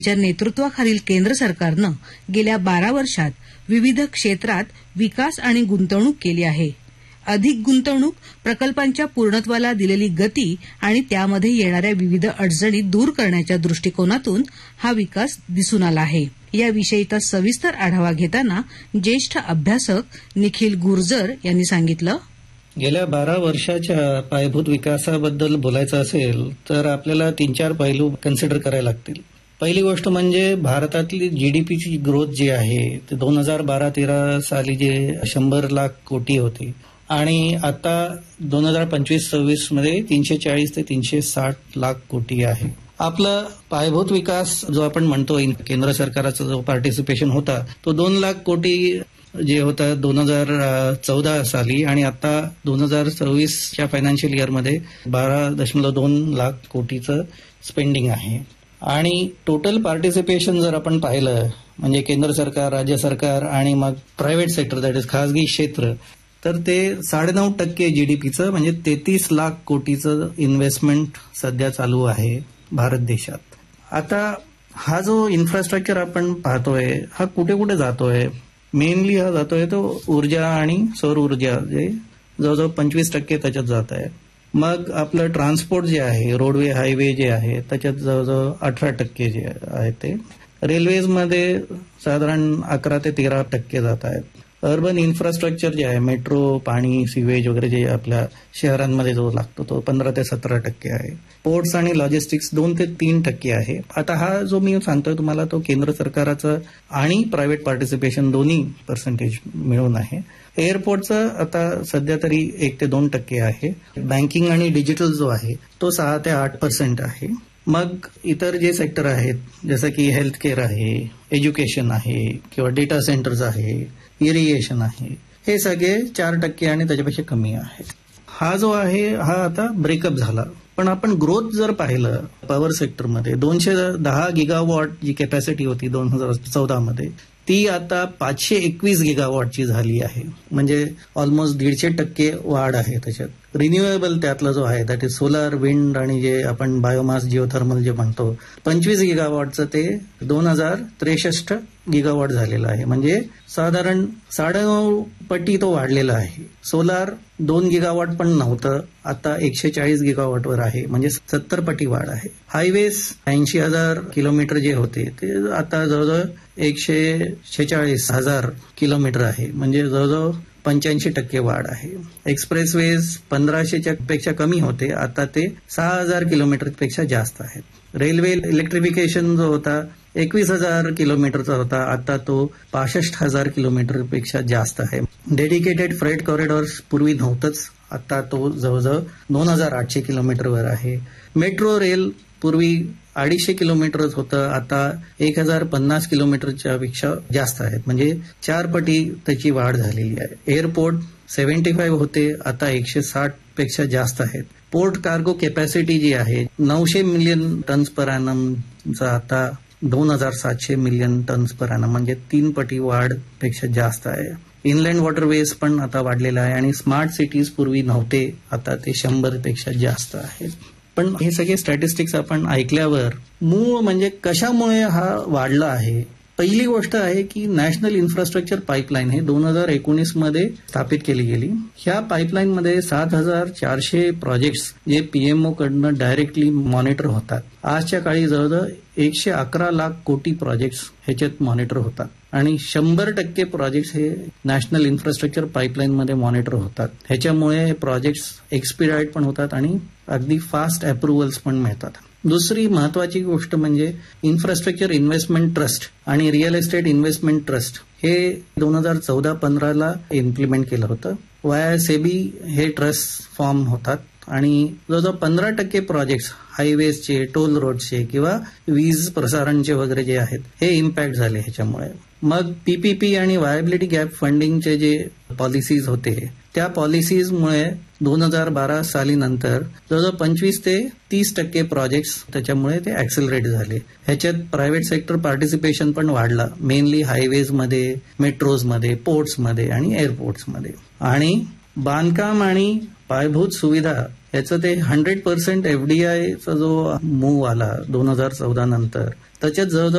च्या नेतृत्वाखालील केंद्र सरकारनं गेल्या 12 वर्षात विविध क्षेत्रात विकास आणि गुंतवणूक केली आहे. अधिक गुंतवणूक, प्रकल्पांच्या पूर्णत्वाला दिलेली गती आणि त्यामध्ये येणाऱ्या विविध अडचणी दूर करण्याच्या दृष्टिकोनातून हा विकास दिसून आला आहे. याविषयीचा सविस्तर आढावा घेताना ज्येष्ठ अभ्यासक निखिल गुर्जर यांनी सांगितलं. गेल्या 12 वर्षाच्या पायाभूत विकासाबद्दल बोलायचं असेल तर आपल्याला 3-4 पैलू कन्सिडर करायला लागतील. पहिली गोष्ट म्हणजे भारतातली जीडीपीची ग्रोथ जी आहे ते 2012-13 साली जे 100 लाख कोटी होती आणि आता 2025-26 मध्ये 340 ते 360 लाख कोटी आहे. आपला पायाभूत विकास जो आपण म्हणतो केंद्र सरकारचा जो पार्टिसिपेशन होता तो 2 लाख कोटी जे होता 2014 साली आणि आता 2024च्या फायनान्शियल इयरमध्ये 12.2 लाख कोटीचं स्पेंडिंग आहे. आणि टोटल पार्टिसिपेशन जर आपण पाहिलं म्हणजे केंद्र सरकार, राज्य सरकार आणि मग प्रायव्हेट सेक्टर दॅट इज खासगी क्षेत्र तर ते 9.5% जीडीपीचं म्हणजे 33 लाख कोटीचं इन्व्हेस्टमेंट सध्या चालू आहे भारत देशात. आता हा जो इन्फ्रास्ट्रक्चर आपण पाहतोय हा कुठे कुठे जातोय, मेनली हा जातोय तो ऊर्जा आणि सौर ऊर्जा जे जवळजवळ 25% त्याच्यात जात आहे. मग आपलं ट्रान्सपोर्ट जे आहे, रोडवे हायवे जे आहे त्याच्यात जवळजवळ 18% जे आहे ते. रेल्वेजमध्ये साधारण 11 ते 13% जात आहेत. अर्बन इन्फ्रास्ट्रक्चर जे आहे, मेट्रो, पाणी, सिवेज वगैरे जे आपल्या शहरांमध्ये जो लागतो तो 15 ते 17% आहे. पोर्ट्स आणि लॉजिस्टिक्स 2 ते 3% आहे. आता हा जो मी सांगतोय तुम्हाला तो केंद्र सरकारचं आणि प्रायव्हेट पार्टिसिपेशन दोन्ही पर्सेंटेज मिळून आहे. एअरपोर्टचं आता सध्या तरी 1 ते 2% आहे. बँकिंग आणि डिजिटल जो आहे तो 6 ते 8% आहे. मग इतर जे सेक्टर आहेत जसं की हेल्थ केअर आहे, एज्युकेशन आहे किंवा डेटा सेंटर्स आहे, इरिगेशन आहे, हे सगळे 4% आणि त्याच्यापेक्षा कमी आहे. हा जो आहे हा आता ब्रेकअप झाला. पण आपण ग्रोथ जर पाहिलं पॉवर सेक्टरमध्ये 210 गिगावॉट जी कॅपॅसिटी होती 2014 मध्ये ती आता 521 गिगावॉटची झाली आहे. म्हणजे ऑलमोस्ट 150% वाढ आहे त्याच्यात. रिन्युएबल त्यातला जो आहे दॅट इज सोलार, विंड आणि जे आपण बायोमास, जिओथर्मल जे म्हणतो 25 गिगावॉटचं ते 2063 गिगावॉट झालेलं आहे. म्हणजे साधारण 9.5 पटी तो वाढलेला आहे. सोलार 2 गिगावॉट पण नव्हतं, आता 140 गिगावॉटवर आहे. म्हणजे 70 पटी वाढ आहे. हायवेज 80,000 किलोमीटर जे होते ते आता जवळजवळ 146,000 किलोमीटर आहे. म्हणजे जवळजवळ 85% वाढ आहे. एक्सप्रेसवेज 1500 पेक्षा कमी होते, आता ते 6,000 किलोमीटरपेक्षा जास्त आहेत. रेल्वे इलेक्ट्रिफिकेशन जो होता 21,000 किलोमीटरचा होता, आता तो 65,000 किलोमीटरपेक्षा जास्त आहे. डेडिकेटेड फ्रेट कॉरिडॉर्स पूर्वी नव्हतंच, आता तो जवळजवळ 2,800 किलोमीटरवर आहे. मेट्रो रेल पूर्वी 250 किलोमीटरच होतं, आता 1,050 किलोमीटरच्या पेक्षा जास्त आहेत. म्हणजे 4 पटी त्याची वाढ झालेली आहे. एअरपोर्ट 75 होते, आता 160 पेक्षा जास्त आहेत. पोर्ट कार्गो कॅपॅसिटी जी आहे 900 मिलियन टन्स पर ॲनमचा आता 2,700 मिलियन टन्स पर ॲनम म्हणजे 3 पटी वाढ पेक्षा जास्त आहे. इनलँड वॉटरवेज पण आता वाढलेला आहे आणि स्मार्ट सिटीज पूर्वी नव्हते, आता ते 100 पेक्षा जास्त आहेत. पण हे सगळे स्टॅटिस्टिक्स आपण ऐकल्यावर मूळ म्हणजे कशामुळे हा वाढला आहे. पहिली गोष्ट आहे की नॅशनल इन्फ्रास्ट्रक्चर पाईपलाईन हे 2019 मध्ये स्थापित केली गेली. ह्या पाईपलाईनमध्ये 7,400 प्रोजेक्ट्स जे पीएमओ कडनं डायरेक्टली मॉनिटर होतात. आजच्या काळी जवळजवळ 111 लाख कोटी प्रोजेक्ट्स ह्याच्यात मॉनिटर होतात आणि 100% प्रोजेक्ट्स हे नॅशनल इन्फ्रास्ट्रक्चर पाईपलाईनमध्ये मॉनिटर होतात. ह्याच्यामुळे प्रोजेक्ट्स एक्सपिडाईट पण होतात आणि अगदी फास्ट अप्रुव्हल्स पण मिळतात. दुसरी महत्वाची गोष्ट म्हणजे इन्फ्रास्ट्रक्चर इन्व्हेस्टमेंट ट्रस्ट आणि रिअल एस्टेट इन्व्हेस्टमेंट ट्रस्ट हे 2014-15 इम्प्लिमेंट केलं होतं. वाया सेबी हे ट्रस्ट फॉर्म होतात आणि जवळजवळ 15% प्रोजेक्ट्स हायवेजचे, टोल रोडचे किंवा वीज प्रसारणचे वगैरे जे आहेत हे इम्पॅक्ट झाले ह्याच्यामुळे. मग पीपीपी आणि व्हायबिलिटी गॅप फंडिंगचे जे पॉलिसीज होते त्या पॉलिसीजमुळे 2012 साली नंतर जवळजवळ 25 ते 30% प्रोजेक्ट्स त्याच्यामुळे ते ऍक्सेलरेट झाले. ह्याच्यात प्रायव्हेट सेक्टर पार्टिसिपेशन पण वाढला, मेनली हायवेजमध्ये, मेट्रोजमध्ये, पोर्ट्समध्ये आणि एअरपोर्ट्समध्ये. आणि बांधकाम आणि पायाभूत सुविधा याचं ते 100% FDIचा जो मूव्ह आला 2014 नंतर त्याच्यात जवळजवळ